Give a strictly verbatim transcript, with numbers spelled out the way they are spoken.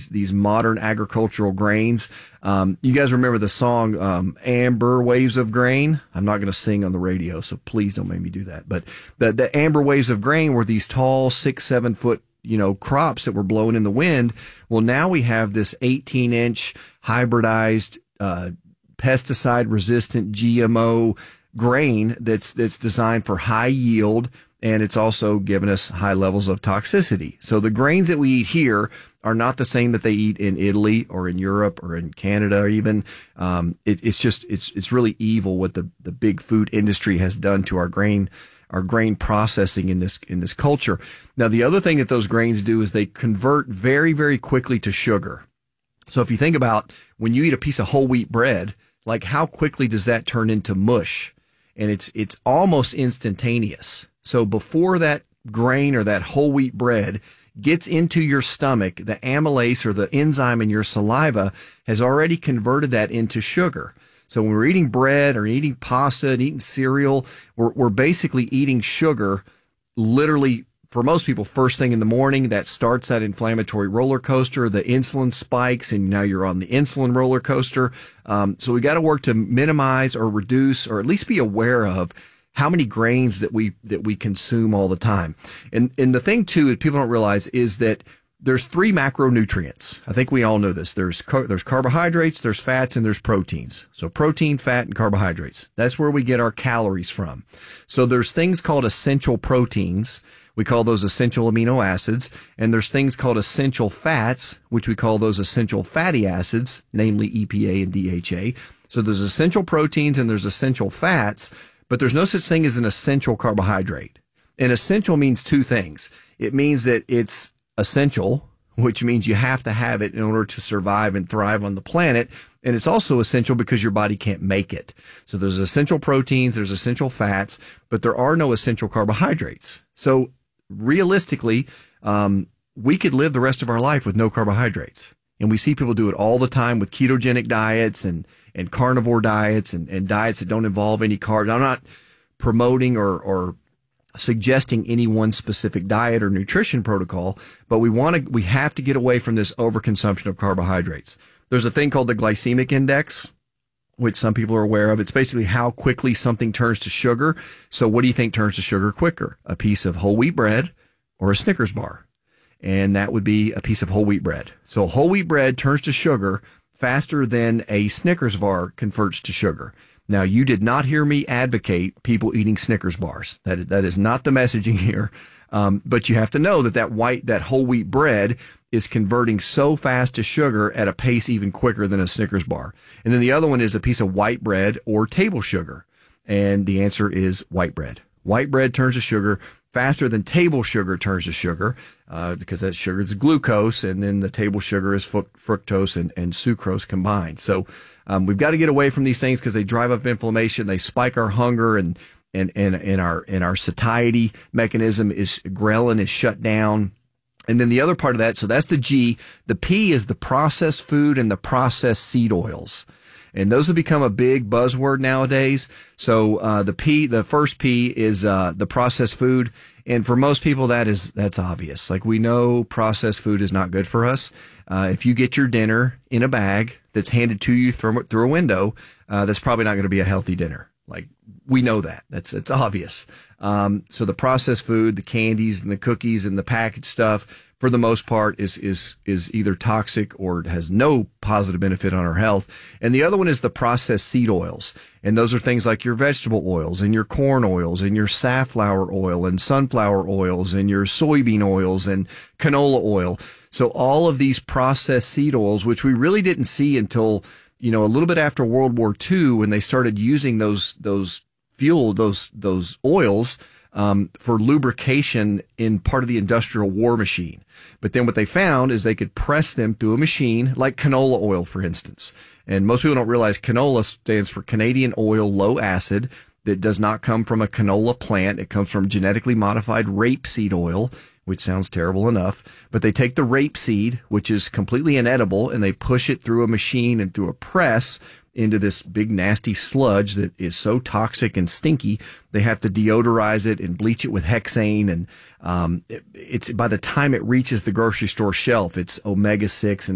these these modern agricultural grains. Um, you guys remember the song um, Amber Waves of Grain? I'm not going to sing on the radio, so please don't make me do that. But the, the Amber Waves of Grain were these tall, six, seven foot, you know, crops that were blowing in the wind. Well, now we have this eighteen inch hybridized, uh, pesticide resistant G M O grain that's, that's designed for high yield. And it's also given us high levels of toxicity. So the grains that we eat here are not the same that they eat in Italy or in Europe or in Canada or even. Um, it, it's just, it's, it's really evil what the, the big food industry has done to our grain, our grain processing in this, in this culture. Now, the other thing that those grains do is they convert very, very quickly to sugar. So if you think about when you eat a piece of whole wheat bread, like how quickly does that turn into mush? And it's, it's almost instantaneous. So before that grain or that whole wheat bread gets into your stomach, the amylase or the enzyme in your saliva has already converted that into sugar. So when we're eating bread or eating pasta and eating cereal, we're, we're basically eating sugar literally for most people first thing in the morning. That starts that inflammatory roller coaster. The insulin spikes and now you're on the insulin roller coaster. Um, so we got to work to minimize or reduce or at least be aware of how many grains that we that we consume all the time. And and the thing too that people don't realize is that there's three macronutrients. I think we all know this. There's car- there's carbohydrates, there's fats, and there's proteins. So protein, fat, and carbohydrates. That's where we get our calories from. So there's things called essential proteins. We call those essential amino acids. And there's things called essential fats, which we call those essential fatty acids, namely E P A and D H A. So there's essential proteins and there's essential fats. But there's no such thing as an essential carbohydrate. And essential means two things. It means that it's essential, which means you have to have it in order to survive and thrive on the planet. And it's also essential because your body can't make it. So there's essential proteins, there's essential fats, but there are no essential carbohydrates. So realistically, um, we could live the rest of our life with no carbohydrates. And we see people do it all the time with ketogenic diets and, and carnivore diets and, and diets that don't involve any carbs. I'm not promoting or, or suggesting any one specific diet or nutrition protocol, but we want to, we have to get away from this overconsumption of carbohydrates. There's a thing called the glycemic index, which some people are aware of. It's basically how quickly something turns to sugar. So what do you think turns to sugar quicker? A piece of whole wheat bread or a Snickers bar? And that would be a piece of whole wheat bread. So whole wheat bread turns to sugar faster than a Snickers bar converts to sugar. Now, you did not hear me advocate people eating Snickers bars. That, that is not the messaging here. Um, but you have to know that that white, that whole wheat bread is converting so fast to sugar at a pace even quicker than a Snickers bar. And then the other one is a piece of white bread or table sugar. And the answer is white bread. White bread turns to sugar faster than table sugar turns to sugar, uh, because that sugar is glucose, and then the table sugar is fructose and, and sucrose combined. So um, we've got to get away from these things because they drive up inflammation, they spike our hunger, and and and, and our and our satiety mechanism is ghrelin is shut down. And then the other part of that, so that's the G. The P is the processed food and the processed seed oils. And those have become a big buzzword nowadays. So uh, the P, the first P is uh, the processed food. And for most people, that is that's obvious. Like we know processed food is not good for us. Uh, if you get your dinner in a bag that's handed to you through, through a window, uh, that's probably not going to be a healthy dinner. Like we know that. That's it's obvious. Um, so the processed food, the candies and the cookies and the packaged stuff, for the most part, is is is either toxic or has no positive benefit on our health. And the other one is the processed seed oils. And those are things like your vegetable oils and your corn oils and your safflower oil and sunflower oils and your soybean oils and canola oil. So all of these processed seed oils, which we really didn't see until, you know, a little bit after World War Two, when they started using those those fuel, those those oils Um, for lubrication in part of the industrial war machine. But then what they found is they could press them through a machine like canola oil, for instance. And most people don't realize canola stands for Canadian oil low acid. That does not come from a canola plant. It comes from genetically modified rapeseed oil, which sounds terrible enough. But they take the rapeseed, which is completely inedible, and they push it through a machine and through a press into this big nasty sludge that is so toxic and stinky. They have to deodorize it and bleach it with hexane. And um, it, it's by the time it reaches the grocery store shelf, it's omega six and